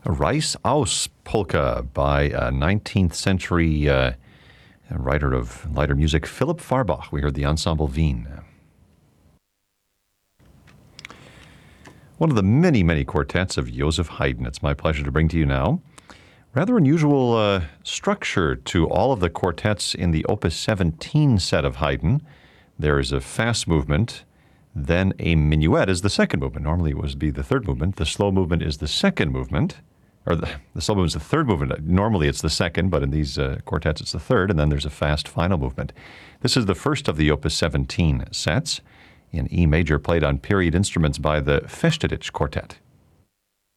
Rice Aus Polka by 19th century writer of lighter music, Philipp Farbach. We heard the Ensemble Wien. One of the many, many quartets of Joseph Haydn. It's my pleasure to bring to you now. Rather unusual structure to all of the quartets in the Opus 17 set of Haydn. There is a fast movement, then a minuet is the second movement. Normally it would be the third movement. The slow movement is the second movement, or the slow movement is the third movement. Normally it's the second, but in these quartets it's the third, and then there's a fast final movement. This is the first of the Opus 17 sets in E major, played on period instruments by the Festedich Quartet.